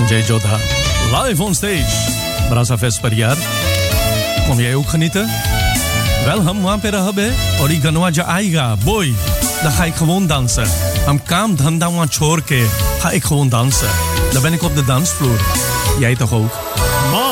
Sanjay Jodha. Live on stage. Brasa Fest per jaar. Kom jij ook genieten? Wel, ham वहाँ पे रह बे और ये गनवा जो आएगा boy, dan ga ik gewoon dansen. Ham काम धंधा वहाँ छोड़ के ga ik gewoon dansen. Dan ben ik op de dansvloer. Jij toch ook?